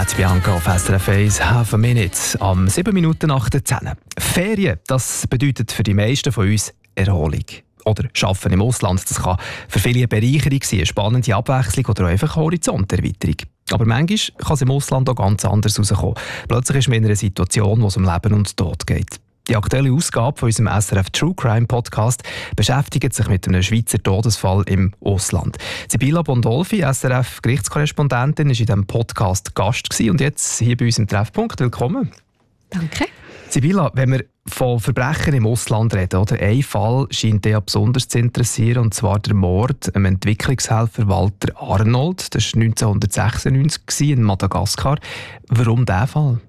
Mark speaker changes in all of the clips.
Speaker 1: Pat Bianca auf SRF 1, Half a Minute, am 7 Minuten nach der 10. Ferien, das bedeutet für die meisten von uns Erholung. Oder Arbeiten im Ausland, das kann für viele eine Bereicherung sein, eine spannende Abwechslung oder auch einfach eine Horizonterweiterung. Aber manchmal kann es im Ausland auch ganz anders rauskommen. Plötzlich ist man in einer Situation, wo es um Leben und Tod geht. Die aktuelle Ausgabe von unserem SRF True Crime Podcast beschäftigt sich mit einem Schweizer Todesfall im Ausland. Sibylla Bondolfi, SRF-Gerichtskorrespondentin, war in diesem Podcast Gast und jetzt hier bei uns im Treffpunkt. Willkommen.
Speaker 2: Danke.
Speaker 1: Sibylla, wenn wir von Verbrechen im Ausland reden, oder? Ein Fall scheint dich ja besonders zu interessieren, und zwar der Mord am Entwicklungshelfer Walter Arnold. Das war 1996 in Madagaskar. Warum dieser Fall?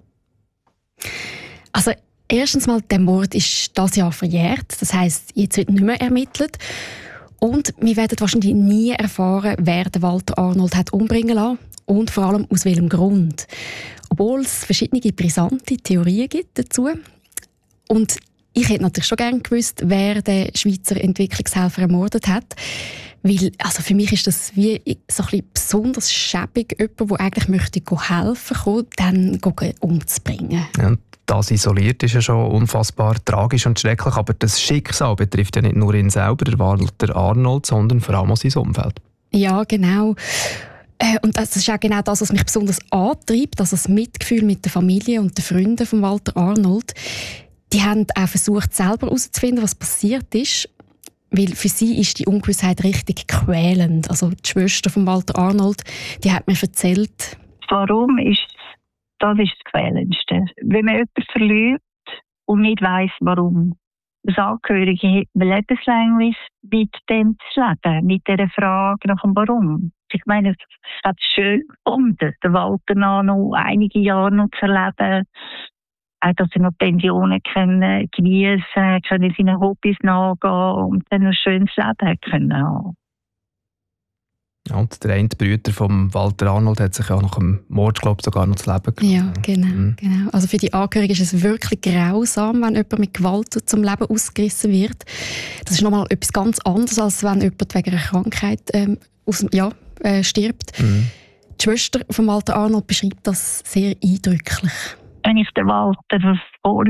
Speaker 2: Also erstens mal, der Mord ist dieses Jahr verjährt. Das heisst, jetzt wird nicht mehr ermittelt. Und wir werden wahrscheinlich nie erfahren, wer den Walter Arnold hat umbringen lassen und vor allem aus welchem Grund. Obwohl es verschiedene brisante Theorien gibt dazu. Und ich hätte natürlich schon gerne gewusst, wer den Schweizer Entwicklungshelfer ermordet hat. Weil, also für mich ist das wie so ein bisschen besonders schäbig, jemand, der eigentlich möchte helfen, dann umzubringen.
Speaker 1: Ja, das isoliert ist ja schon unfassbar tragisch und schrecklich, aber das Schicksal betrifft ja nicht nur ihn selber, der Walter Arnold, sondern vor allem auch sein Umfeld.
Speaker 2: Ja, genau. Und das ist auch genau das, was mich besonders antreibt, also das Mitgefühl mit der Familie und den Freunden von Walter Arnold. Die haben auch versucht, selber herauszufinden, was passiert ist. Weil für sie ist die Ungewissheit richtig quälend. Also die Schwester von Walter Arnold, die hat mir erzählt.
Speaker 3: Warum ist das Quälendste? Wenn man jemanden verliert und nicht weiss, warum. Als Angehörige hat man lebenslänglich mit dem zu leben, mit dieser Frage nach dem Warum. Ich meine, es hat schön gefunden, den Walter noch einige Jahre noch zu erleben. Auch, dass er noch Pensionen geniessen können, seinen Hobbys nachgehen und dann ein schönes Leben können haben.
Speaker 1: Ja, und der eine Bruder von Walter Arnold hat sich ja nach dem Mord, glaube ich, sogar noch das Leben genommen.
Speaker 2: Ja, genau. Also für die Angehörigen ist es wirklich grausam, wenn jemand mit Gewalt zum Leben ausgerissen wird. Das ist nochmal etwas ganz anderes, als wenn jemand wegen einer Krankheit stirbt. Die Schwester von Walter Arnold beschreibt das sehr eindrücklich.
Speaker 3: Wenn ich den Walter